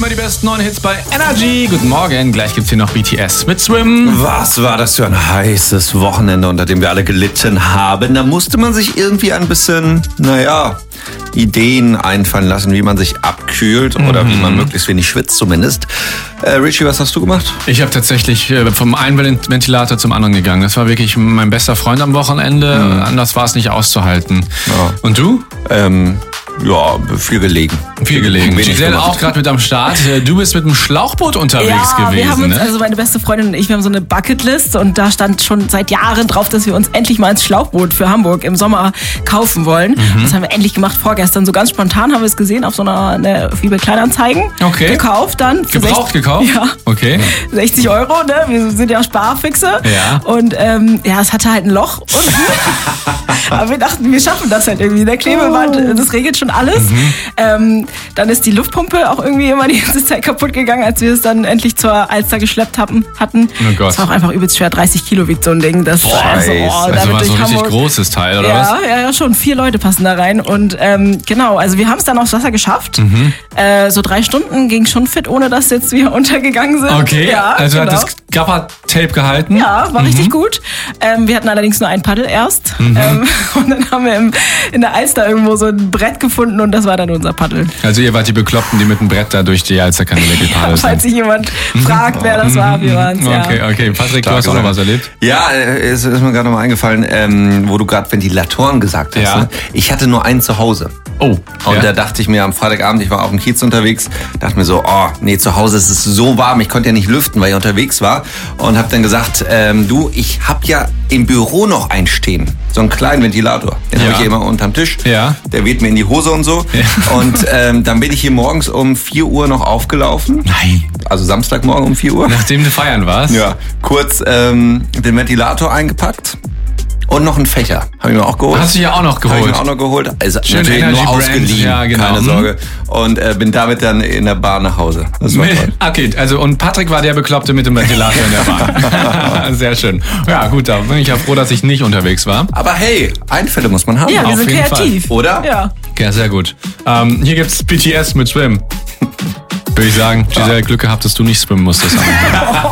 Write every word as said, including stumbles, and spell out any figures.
die besten neuen Hits bei Energy. Guten Morgen, gleich gibt's hier noch B T S mit Swim. Was war das für ein heißes Wochenende, unter dem wir alle gelitten haben? Da musste man sich irgendwie ein bisschen, naja, Ideen einfallen lassen, wie man sich abkühlt oder mhm. wie man möglichst wenig schwitzt zumindest. Äh, Richie, was hast du gemacht? Ich habe tatsächlich äh, vom einen Ventilator zum anderen gegangen. Das war wirklich mein bester Freund am Wochenende. Mhm. Anders war es nicht auszuhalten. Ja. Und du? Ähm... Ja, viel gelegen. Viel gelegen. Giselle auch gerade mit am Start. Du bist mit dem Schlauchboot unterwegs ja, gewesen. Wir haben uns, ne? also meine beste Freundin und ich, wir haben so eine Bucketlist und da stand schon seit Jahren drauf, dass wir uns endlich mal ein Schlauchboot für Hamburg im Sommer kaufen wollen. Mhm. Das haben wir endlich gemacht vorgestern. So ganz spontan haben wir es gesehen auf so einer eine eBay Kleinanzeigen. Okay. Gekauft dann. Gebraucht sechzig, gekauft? Ja. Okay. sechzig Euro, ne? Wir sind ja Sparfixe. Ja. Und ähm, ja, es hatte halt ein Loch unten. Aber wir dachten, wir schaffen das halt irgendwie. Der Klebeband, oh. das regelt schon alles. Mhm. Ähm, dann ist die Luftpumpe auch irgendwie immer die ganze Zeit kaputt gegangen, als wir es dann endlich zur Alster geschleppt haben, hatten. Oh Gott. Das war auch einfach übelst schwer. dreißig Kilo wiegt so ein Ding. Das Boah, also, oh, also war so ein richtig Hamburg. großes Teil, oder ja, was? Ja, ja, schon. Vier Leute passen da rein. Und ähm, genau, also wir haben es dann aufs Wasser geschafft. Mhm. Äh, so drei Stunden ging schon fit, ohne dass jetzt wir untergegangen sind. Okay, ja, also genau. hat das Gaffer-Tape gehalten? Ja, war mhm. richtig gut. Ähm, wir hatten allerdings nur ein Paddel erst. Mhm. Ähm, und dann haben wir im, in der Alster irgendwo so ein Brett gefunden und das war dann unser Paddel. Also ihr wart die Bekloppten, die mit dem Brett da durch die Alsterkanäle gepaddelt sind. Falls sich jemand fragt, wer das war, wir waren es, ja. Okay, okay. Patrick, du Stark hast auch noch was erlebt? Ja, es ist mir gerade noch mal eingefallen, ähm, wo du gerade Ventilatoren gesagt hast. Ja. Ne? Ich hatte nur einen zu Hause. Oh. Und ja. da dachte ich mir am Freitagabend, ich war auf dem Kiez unterwegs, dachte mir so, oh, nee, zu Hause ist es so warm, ich konnte ja nicht lüften, weil ich unterwegs war. Und habe dann gesagt, ähm, du, ich habe ja im Büro noch einen stehen. So einen kleinen Ventilator. Den ja. habe ich hier immer unterm Tisch. Ja. Der weht mir in die Hose und so. Ja. Und ähm, dann bin ich hier morgens um vier Uhr noch aufgelaufen. Nein. Also Samstagmorgen um vier Uhr. Nachdem du feiern warst? Ja. Kurz ähm, den Ventilator eingepackt. Und noch einen Fächer. Habe ich mir auch geholt. Hast du ja auch noch geholt? Habe ich mir auch noch geholt. Also schön natürlich Energy nur Brand. ausgeliehen, Ja, genau. keine Sorge. Und äh, bin damit dann in der Bahn nach Hause. Das war toll. Okay, also und Patrick war der Bekloppte mit dem Ventilator in der Bahn. Sehr schön. Ja, gut, da bin ich ja froh, dass ich nicht unterwegs war. Aber hey, Einfälle muss man haben. Ja, wir Auf sind jeden kreativ. Fall. Oder? Ja. Ja, sehr gut. Ähm, hier gibt's B T S mit Swim. Würde ich sagen, Giselle, Glück gehabt, dass du nicht swimmen musstest.